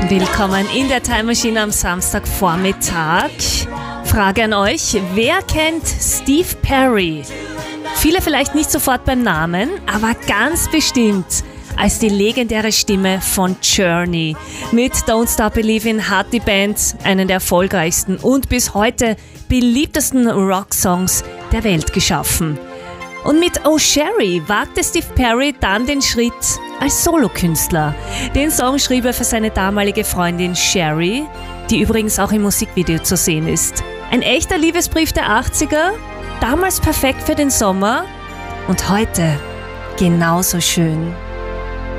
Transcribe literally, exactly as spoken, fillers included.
Willkommen in der Time Machine am Samstagvormittag. Frage an euch, wer kennt Steve Perry? Viele vielleicht nicht sofort beim Namen, aber ganz bestimmt als die legendäre Stimme von Journey. Mit Don't Stop Believin' hat die Band einen der erfolgreichsten und bis heute beliebtesten Rocksongs der Welt geschaffen. Und mit Oh Sherry wagte Steve Perry dann den Schritt als Solokünstler. Den Song schrieb er für seine damalige Freundin Sherry, die übrigens auch im Musikvideo zu sehen ist. Ein echter Liebesbrief der achtziger, damals perfekt für den Sommer und heute genauso schön.